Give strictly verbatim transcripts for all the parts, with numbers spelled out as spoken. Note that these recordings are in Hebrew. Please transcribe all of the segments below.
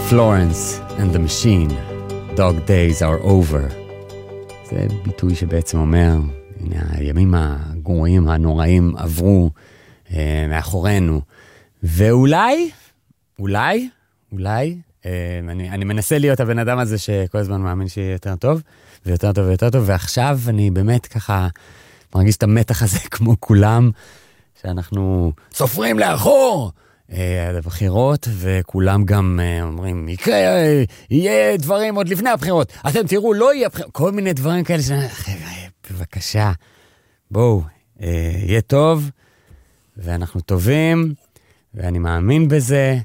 Florence and the Machine, Dog Days are over. זה ביטוי שבעצם אומר, הנה, הימים הגרועים, הנוראים עברו אה, מאחורינו. ואולי, אולי, אולי, אה, אני, אני מנסה להיות הבן אדם הזה שכל הזמן מאמין שיהיה יותר טוב, ויותר טוב ויותר טוב, ועכשיו אני באמת ככה מרגיש את המתח הזה כמו כולם, שאנחנו סופרים לאחור, הבחירות, וכולם גם אומרים, יקרה, יהיה דברים עוד לפני הבחירות, אתם תראו, לא יהיה הבחירות, כל מיני דברים כאלה, בבקשה, בואו, יהיה טוב, ואנחנו טובים, ואני מאמין בזה.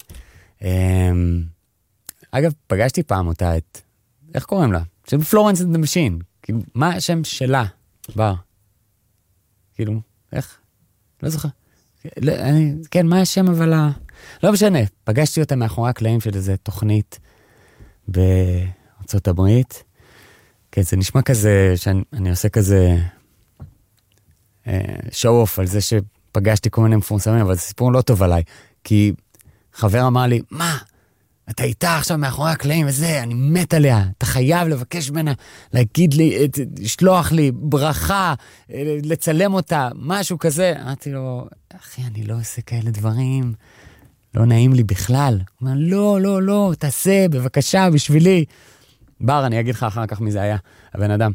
אגב, פגשתי פעם אותה, את, איך קוראים לה? של פלורנס אנד דה משין, כאילו, מה השם שלה, בר? כאילו, איך? לא זוכר. לא, אני, כן, מה השם, אבל ה... לא משנה, פגשתי אותה מאחורי הקלעים של איזו תוכנית בארצות הברית. כן, זה נשמע כזה, שאני אני עושה כזה show off על זה שפגשתי כל מיני מפורסמים, אבל זה סיפור לא טוב עליי, כי חבר אמר לי, מה? אתה איתה עכשיו מאחורי הקלעים וזה, אני מת עליה, אתה חייב לבקש ממנה, להגיד לי, לשלוח לי ברכה, לצלם אותה, משהו כזה. אמרתי לו, אחי, אני לא עושה כאלה דברים, לא נעים לי בכלל. הוא אומר, לא, לא, לא, תעשה, בבקשה, בשבילי. בר, אני אגיד לך אחר כך מי זה היה, הבן אדם.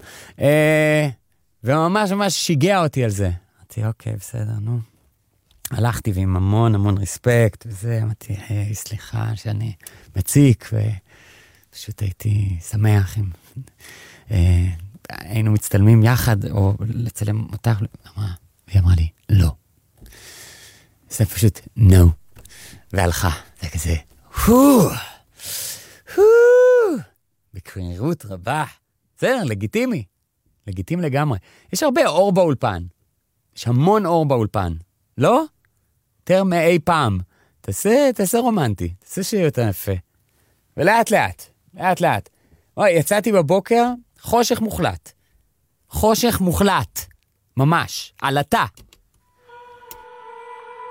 וממש ממש שיגע אותי על זה. אמרתי, אוקיי, בסדר, נו. הלכתי ועם המון המון רספקט, וזה, אמרתי, היי, סליחה שאני מציק, ופשוט הייתי שמח אם אה, היינו מצטלמים יחד, או לצלם אותך, אמרה, והיא אמרה לי, לא. זה פשוט, no. והלכה, זה כזה, הו, הו, בקרירות רבה. בסדר, לגיטימי, לגיטימי לגמרי. יש הרבה אור באולפן, יש המון אור באולפן, לא? יותר מאי פעם. תעשה, תעשה רומנטי. תעשה שיהיה יותר יפה. ולאט לאט. לאט לאט. אוי, יצאתי בבוקר, חושך מוחלט. חושך מוחלט. ממש. עלתה.